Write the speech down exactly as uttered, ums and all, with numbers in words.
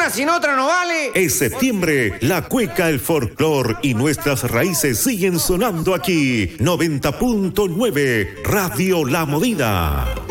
una sin otra no vale. Es septiembre, la cueca, el folclor y nuestras raíces siguen sonando aquí. noventa punto nueve Radio La Movida.